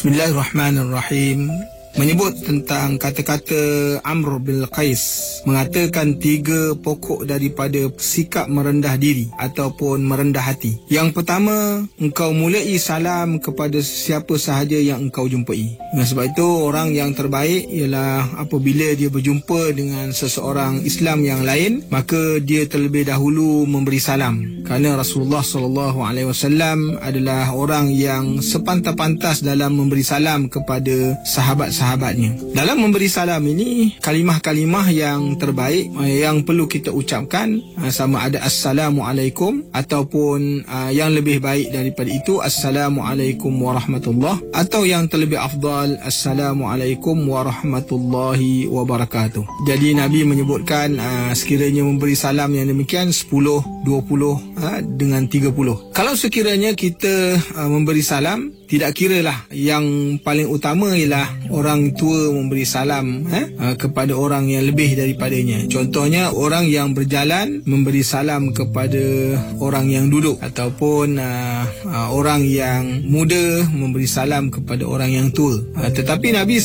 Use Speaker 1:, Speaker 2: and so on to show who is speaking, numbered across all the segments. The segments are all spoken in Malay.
Speaker 1: Bismillahirrahmanirrahim. Menyebut tentang kata-kata Amr bin Qais, mengatakan 3 pokok daripada sikap merendah diri ataupun merendah hati. Yang pertama, engkau mulai salam kepada siapa sahaja yang engkau jumpai. Dengan sebab itu, orang yang terbaik ialah apabila dia berjumpa dengan seseorang Islam yang lain, maka dia terlebih dahulu memberi salam. Kerana Rasulullah SAW adalah orang yang sepantas-pantas dalam memberi salam kepada sahabat-sahabatnya. Dalam memberi salam ini, kalimah-kalimah yang terbaik yang perlu kita ucapkan sama ada Assalamualaikum ataupun yang lebih baik daripada itu Assalamualaikum warahmatullah, atau yang terlebih afdal Assalamualaikum warahmatullahi wabarakatuh. Jadi Nabi menyebutkan sekiranya memberi salam yang demikian 10, 20 dengan 30. Kalau sekiranya kita memberi salam, tidak kiralah yang paling utama ialah orang tua memberi salam kepada orang yang lebih daripadanya. Contohnya, orang yang berjalan memberi salam kepada orang yang duduk, ataupun orang yang muda memberi salam kepada orang yang tua. Tetapi Nabi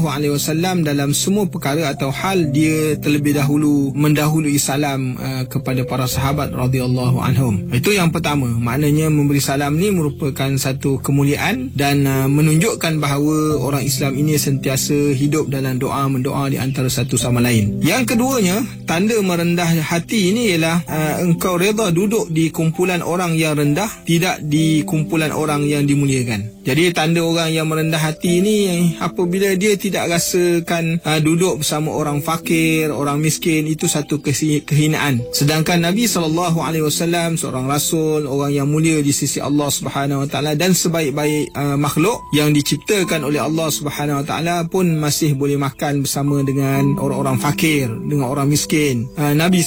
Speaker 1: SAW dalam semua perkara atau hal, dia terlebih dahulu mendahului salam kepada para sahabat radhiyallahu anhum. Itu yang pertama. Maknanya memberi salam ni merupakan satu kemuliaan dan menunjukkan bahawa orang Islam ini sentiasa hidup dalam mendoa di antara satu sama lain. Yang keduanya, tanda merendah hati ini ialah engkau reda duduk di kumpulan orang yang rendah, tidak di kumpulan orang yang dimuliakan. Jadi tanda orang yang merendah hati ini apabila dia tidak rasakan duduk bersama orang fakir, orang miskin, itu satu kehinaan. Sedangkan Nabi SAW seorang rasul, orang yang mulia di sisi Allah Subhanahu Wa Taala, dan sebaik-baik makhluk yang diciptakan oleh Allah Subhanahu Wa Taala pun masih boleh makan bersama dengan orang-orang fakir, dengan orang miskin. Nabi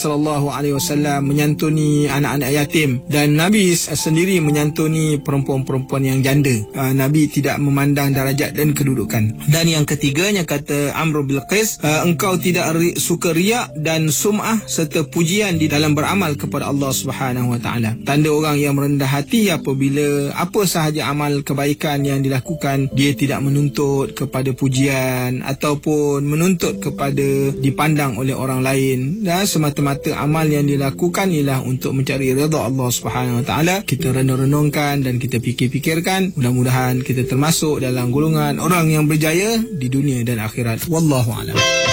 Speaker 1: SAW menyantuni anak-anak yatim, dan Nabi sendiri menyantuni perempuan-perempuan yang janda. Nabi tidak memandang darajat dan kedudukan. Dan yang ketiganya, kata Amr bin Qais, engkau tidak suka riak dan sum'ah serta pujian di dalam beramal kepada Allah Subhanahu Wa Taala. Tanda orang yang merendah hati apabila apa sahaja amal kebaikan yang dilakukan, dia tidak menuntut kepada pujian ataupun menuntut kepada dipandang oleh orang lain, dan semata-mata amal yang dilakukan ialah untuk mencari redha Allah Subhanahu Wa Taala. Kita renung-renungkan dan kita fikir-fikirkan, mudah-mudahan kita termasuk dalam golongan orang yang berjaya di dunia dan akhirat. Wallahu a'lam.